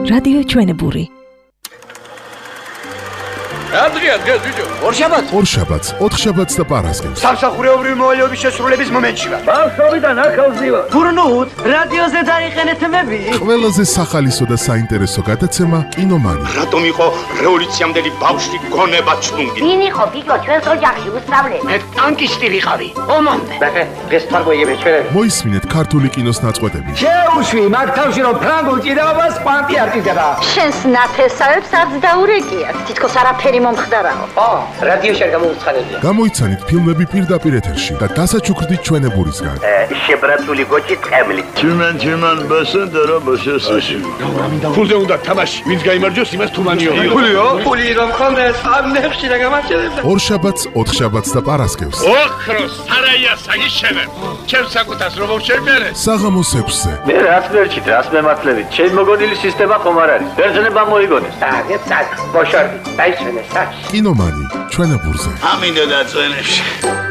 რადიო ჩვენებური. Adrian, ბიჭო. ორშაბათს, ოთხშაბათს და პარასკევს. სამსახურეობრივი მოვალეობის შესრულების მომენტში ვარ. ბავშვობიდან ახალზი ვარ. გურნუთ, რადიოზე დაიყენეთ მები. ყველაზე სახალისო და საინტერესო გადაცემა კინომანი. რატომ იყო რევოლუციამდელი ბავშვი გონება ჩლუნგი? ვინ იყო ბიჭო ჩვენს ოჯახში უსწავლე? მე ტანკისტი ვიყავი. ომამდე. ბახე, დღეს თარგოიები ჩვენები. მოისმინეთ ქართული კინოს ნაწყვეტები. შეუშვი, მაგ თავში რომ ფრანგულ ჭიდაობას პანტი არ ჭიდდება. შენს ნათესავებს არც დაურეკიათ. თითქოს არაფერი მომხდარაო. რადიოში არ გამოუცხადებია. გამოიცანით ფილმები პირდაპირ ეთერში და დასაჩუქრდით ჩვენებურისგან. შებრაცული გოჭი ტყემლი. Чиман басендера басესაში. ფულზე უნდა თამაში. ვინც გაიმარჯვოს, იმას თუმანიო. ფული რომ ხონდეს, ამ ნებში რა გამარჯვებდა. ორშაბათს, ოთხშაბათს და პარასკევს. ოქროს სარაია საგიშენე. ჩემს საკუთას რომ შევბერე. საღამოს 6-ზე. მე რაც მერჩით, რაც მემართლებით. ჩემ მოგონილი სისტემა ხომ არ არის. ბერძნება მოიგონეს. აგეთ საკ, ბოშორდი, დაიშვენე საკ. კინომანი ჩვენებურზე. ამინდა და წვენებში.